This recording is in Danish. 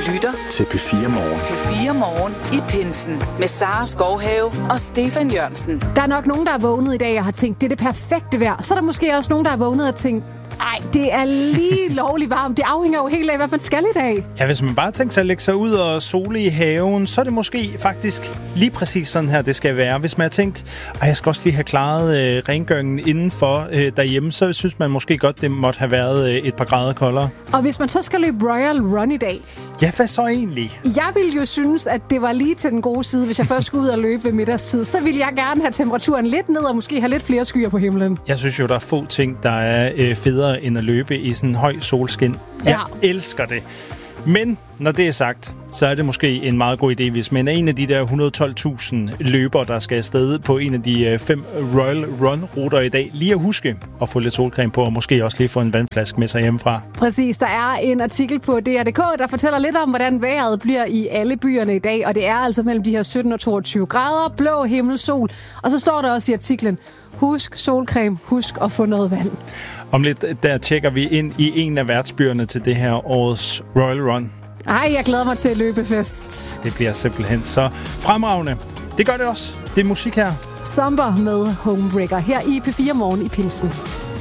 lytter til P4 Morgen. P4 Morgen i pinsen med Sara Skovhave og Stefan Jørgensen. Der er nok nogen, der er vågnet i dag og har tænkt, det er det perfekte vejr. Så er der måske også nogen, der er vågnet og tænkt, ej, det er lige lovligt varmt. Det afhænger jo helt af, hvad man skal i dag. Ja, hvis man bare tænker sig at lægge sig ud og sole i haven, så er det måske faktisk lige præcis sådan her, det skal være. Hvis man har tænkt, at jeg skal også lige have klaret rengøringen indenfor derhjemme, så synes man måske godt, det måtte have været et par grader koldere. Og hvis man så skal løbe Royal Run i dag... Ja, hvad så egentlig? Jeg ville jo synes, at det var lige til den gode side. Hvis jeg først skulle ud og løbe ved middagstid, så ville jeg gerne have temperaturen lidt ned og måske have lidt flere skyer på himlen. Jeg synes jo, der er få ting, der er federe end at løbe i sådan en høj solskin. Jeg elsker det. Men når det er sagt, så er det måske en meget god idé, hvis man er en af de der 112.000 løbere, der skal afsted på en af de 5 Royal Run-ruter i dag, lige at huske at få lidt solcreme på, og måske også lige få en vandflaske med sig hjemmefra. Præcis. Der er en artikel på DR.dk, der fortæller lidt om, hvordan vejret bliver i alle byerne i dag, og det er altså mellem de her 17 og 22 grader, blå himmel, sol, og så står der også i artiklen, husk solcreme, husk at få noget vand. Om lidt, der tjekker vi ind i en af værtsbyerne til det her årets Royal Run. Ej, jeg glæder mig til løbefest. Det bliver simpelthen så fremragende. Det gør det også. Det er musik her. Zomber med Homebreaker her i P4 Morgen i pinsen.